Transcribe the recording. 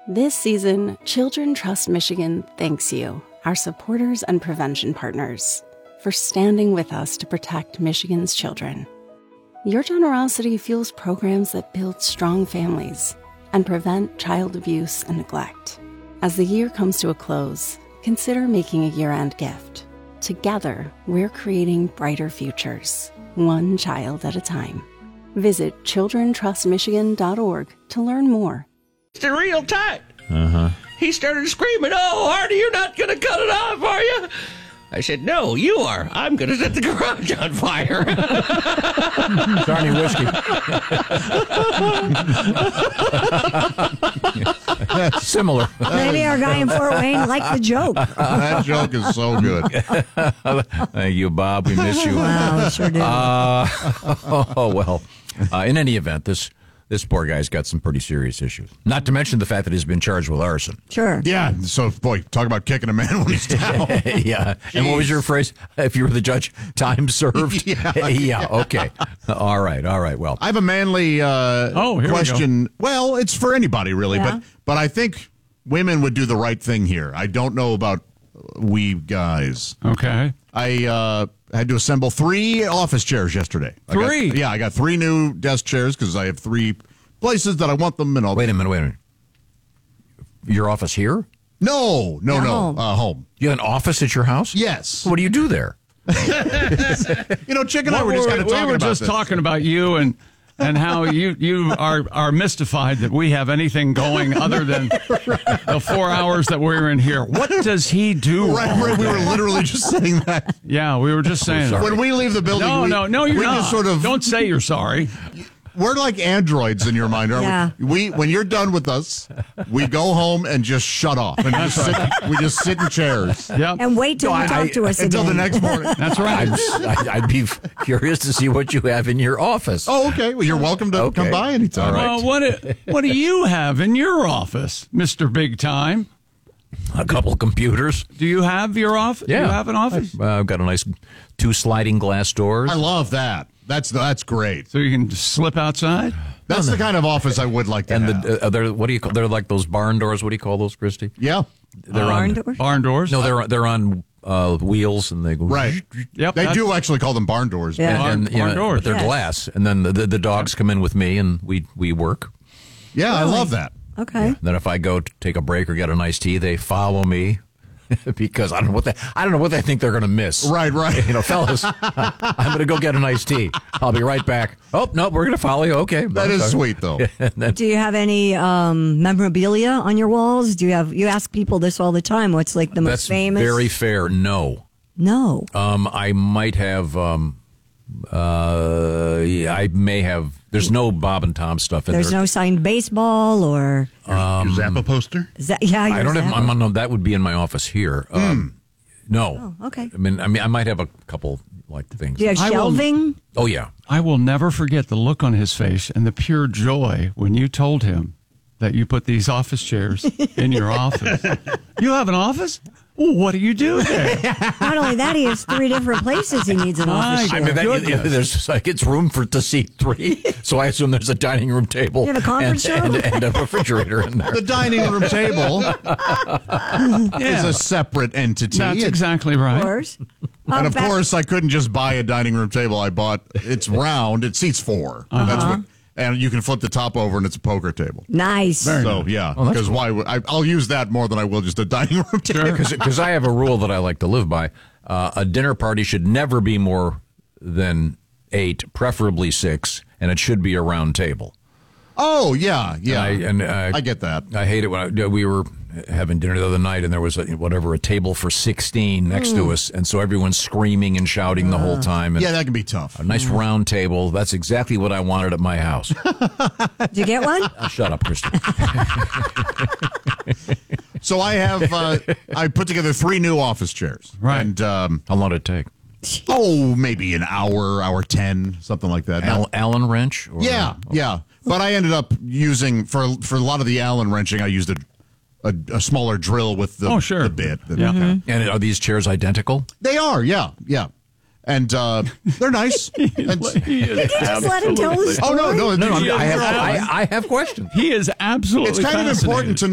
This season, Children Trust Michigan thanks you, our supporters and prevention partners, for standing with us to protect Michigan's children. Your generosity fuels programs that build strong families and prevent child abuse and neglect. As the year comes to a close, consider making a year-end gift. Together, we're creating brighter futures, one child at a time. Visit childrentrustmichigan.org to learn more. It's real tight. He started screaming, "Oh, Artie, you're not going to cut it off, are you?" I said, "No, you are. I'm going to set the garage on fire." Johnny Whiskey. That's similar. Maybe our guy in Fort Wayne liked the joke. That joke is so good. Thank you, Bob. We miss you. Wow, we sure do. In any event, this poor guy's got some pretty serious issues. Not to mention the fact that he's been charged with arson. Sure. Yeah. So, boy, talk about kicking a man when he's down. Yeah. And what was your phrase? If you were the judge, time served? Yeah. Okay. All right. Well, I have a manly question. Well, it's for anybody, really. Yeah. But I think women would do the right thing here. I don't know about we guys. Okay. I had to assemble 3 office chairs yesterday. I got 3 new desk chairs because I have 3 places that I want them and all. Wait a minute. Your office here? No. Home. Home. You have an office at your house? Yes. What do you do there? Chick and I were just kind of talking about We were just this. talking about you and how you are mystified that we have anything going other than the 4 hours that we're in here. What does he do? Right. We were literally just saying that. Yeah, we were just saying that. When we leave the building, No, you're we not. just sort of Don't say you're sorry. We're like androids in your mind, aren't Yeah. we? When you're done with us, we go home and just shut off. And we just sit in chairs Yep. And wait till you talk to us until again. the next morning. That's right. I'd be curious to see what you have in your office. Oh, okay. Well, you're welcome to come by anytime. All right. Well, what do you have in your office, Mr. Big Time? A couple computers. Do you have your office? Yeah. Do you have an office? I've got a nice 2 sliding glass doors. I love that. That's great. So you can just slip outside? That's the kind of office I would like to And have. they're what do you call? They're like those barn doors. What do you call those, Christy? Yeah. They're Barn on doors? Barn doors? No, they're on wheels, and they go Right. Yep. They do actually call them barn doors. Yeah. And, Barn doors. but they're Yes. glass, and then the dogs come in with me, and we work. Yeah, I love that. Okay. Then if I go to take a break or get an iced tea, they follow me because I don't know what they think they're going to miss. Right. Fellas, I'm going to go get an iced tea. I'll be right back. Oh no, we're going to follow you. Okay, That is sweet, though. Do you have any memorabilia on your walls? You ask people this all the time. What's like the most That's famous? very fair. No. No. I might have. I may have. There's no Bob and Tom stuff in There's there. no signed baseball or Your Zappa poster? I don't have. No, that would be in my office here. No. Oh, okay. I mean, I might have a couple like things. Do you have shelving? Oh yeah. I will never forget the look on his face and the pure joy when you told him that you put these office chairs in your office. You have an office? Well, what do you do there? Not only that, he has 3 different places he needs an office My chair. I mean, there's like it's room to seat 3, so I assume there's a dining room table. You have a conference room? and a refrigerator in there. The dining room table is a separate entity. That's exactly Of right. course. And of back- course, I couldn't just buy a dining room table. I bought it's round. It seats 4. That's what, and you can flip the top over, and it's a poker table. Nice. So yeah, because why? I'll use that more than I will just a dining room table. Because I have a rule that I like to live by. A dinner party should never be more than 8, preferably 6, and it should be a round table. Oh yeah. I get that. I hate it when we were having dinner the other night, and there was a table for 16 next to us, and so everyone's screaming and shouting the whole time. And Yeah, that can be tough. a nice round table. That's exactly what I wanted at my house. Did you get one? Shut up, Kristen. So I have I put together 3 new office chairs. Right. And How long did it take? maybe an hour 10, something like that. Allen wrench? Or, Yeah. But I ended up using for a lot of the Allen wrenching. I used a smaller drill with the the bit. Yeah. And are these chairs identical? They are. Yeah. And they're nice. And- Just let him tell the story. oh no! I have questions. He is absolutely It's kind of important fascinated. to